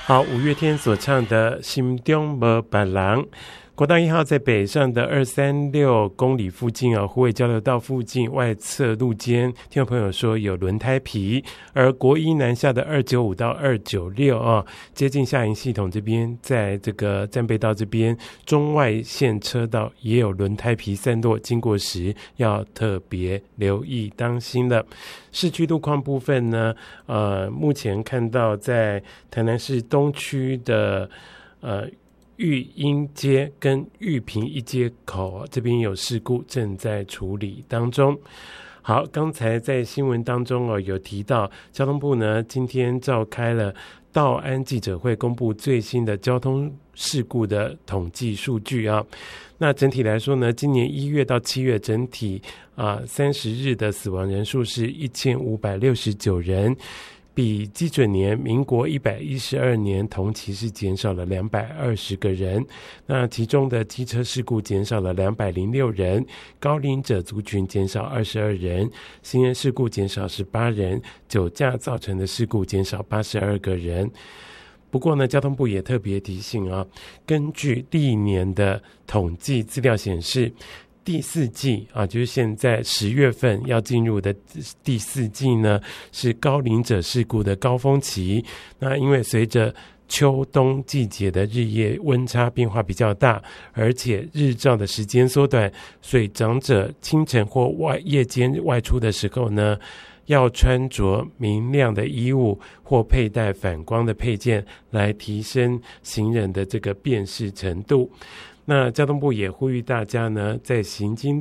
好，五月天所唱的《心中无别人》。国道1号在北上的236公里附近虎尾交流道附近外侧路肩，听众朋友说有轮胎皮，而国一南下的295到296接近下营系统这边，在这个战备道这边中外线车道也有轮胎皮散落，经过时要特别留意当心了。市区路况部分呢，目前看到在台南市东区的育英街跟玉屏一街口这边有事故正在处理当中。好，刚才在新闻当中有提到交通部呢今天召开了道安记者会，公布最新的交通事故的统计数据那整体来说呢，今年1月到7月整体30日的死亡人数是1569人，比基准年民国112年同期是减少了220个人。那其中的机车事故减少了206人，高龄者族群减少22人，行人事故减少18人，酒驾造成的事故减少82个人。不过呢，交通部也特别提醒根据历年的统计资料显示，第四季就是现在10月份要进入的第四季呢，是高龄者事故的高峰期。那因为随着秋冬季节的日夜温差变化比较大，而且日照的时间缩短，所以长者清晨或夜间外出的时候呢，要穿着明亮的衣物或佩戴反光的配件，来提升行人的这个辨识程度。那交通部也呼吁大家呢，在行经